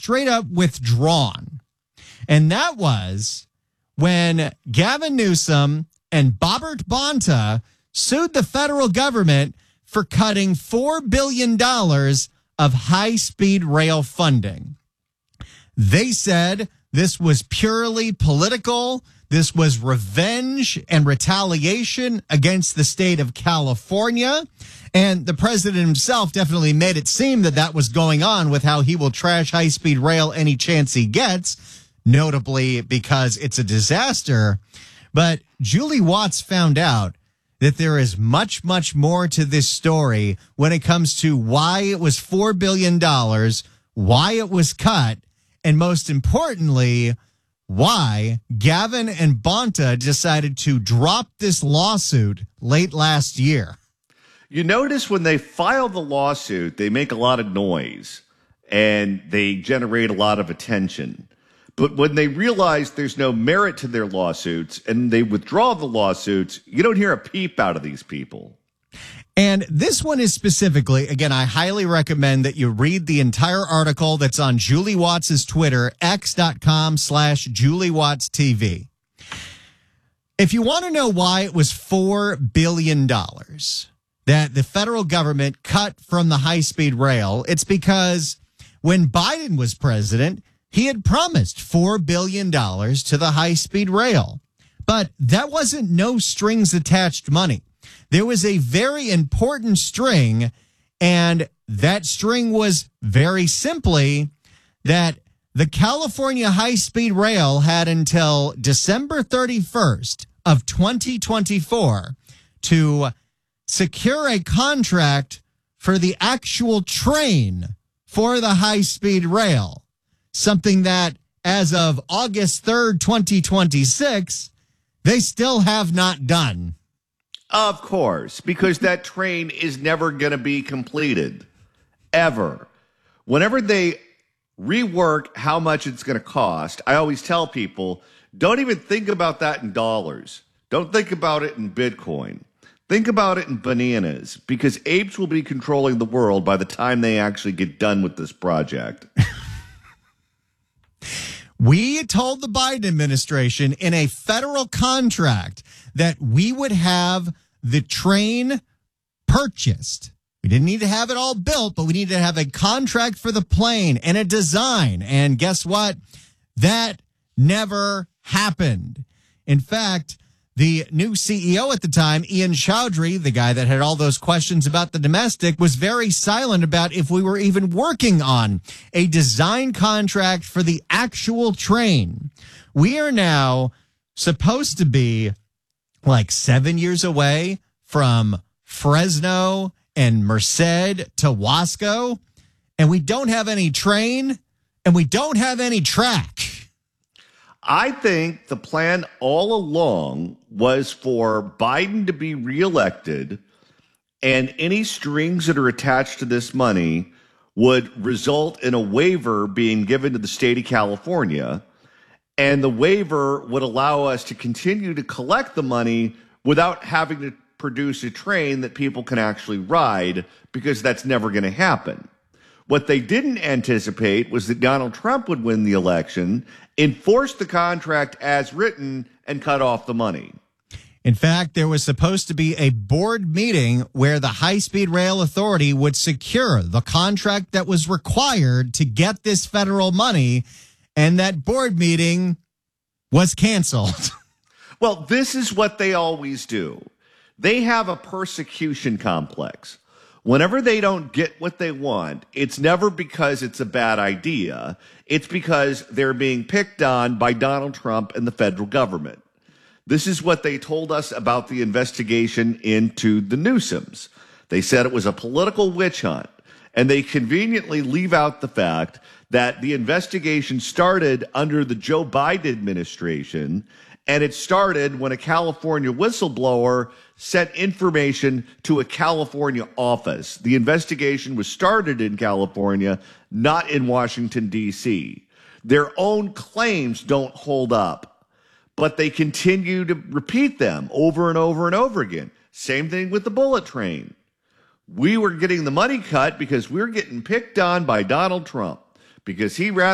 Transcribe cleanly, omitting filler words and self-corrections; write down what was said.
straight up withdrawn. And that was when Gavin Newsom and Bobbert Bonta sued the federal government for cutting $4 billion of high-speed rail funding. They said this was purely political. This was revenge and retaliation against the state of California. And the president himself definitely made it seem that that was going on with how he will trash high-speed rail any chance he gets, notably because it's a disaster. But Julie Watts found out that there is much, much more to this story when it comes to why it was $4 billion, why it was cut, and most importantly, why Gavin and Bonta decided to drop this lawsuit late last year. You notice when they file the lawsuit, they make a lot of noise and they generate a lot of attention. But when they realize there's no merit to their lawsuits and they withdraw the lawsuits, you don't hear a peep out of these people. And this one is specifically, again, I highly recommend that you read the entire article that's on Julie Watts' Twitter, x.com/JulieWattsTV. If you want to know why it was $4 billion that the federal government cut from the high-speed rail, it's because when Biden was president, he had promised $4 billion to the high-speed rail. But that wasn't no strings attached money. There was a very important string, and that string was very simply that the California high-speed rail had until December 31st of 2024 to secure a contract for the actual train for the high-speed rail, something that as of August 3rd, 2026, they still have not done. Of course, because that train is never going to be completed, ever. Whenever they rework how much it's going to cost, I always tell people, don't even think about that in dollars. Don't think about it in Bitcoin. Think about it in bananas, because apes will be controlling the world by the time they actually get done with this project. We told the Biden administration in a federal contract that we would have the train purchased. We didn't need to have it all built, but we needed to have a contract for the plane and a design. And guess what? That never happened. In fact, the new CEO at the time, Ian Chowdhury, the guy that had all those questions about the domestic, was very silent about if we were even working on a design contract for the actual train. We are now supposed to be like 7 years away from Fresno and Merced to Wasco, and we don't have any train and we don't have any track. I think the plan all along was for Biden to be reelected, and any strings that are attached to this money would result in a waiver being given to the state of California, and the waiver would allow us to continue to collect the money without having to produce a train that people can actually ride, because that's never going to happen. What they didn't anticipate was that Donald Trump would win the election, enforce the contract as written, and cut off the money. In fact, there was supposed to be a board meeting where the High-Speed Rail Authority would secure the contract that was required to get this federal money, and that board meeting was canceled. Well, this is what they always do. They have a persecution complex. Whenever they don't get what they want, it's never because it's a bad idea. It's because they're being picked on by Donald Trump and the federal government. This is what they told us about the investigation into the Newsoms. They said it was a political witch hunt, and they conveniently leave out the fact that the investigation started under the Joe Biden administration, and it started when a California whistleblower sent information to a California office. The investigation was started in California, not in Washington, D.C. Their own claims don't hold up, but they continue to repeat them over and over and over again. Same thing with the bullet train. We were getting the money cut because we're getting picked on by Donald Trump, because he rather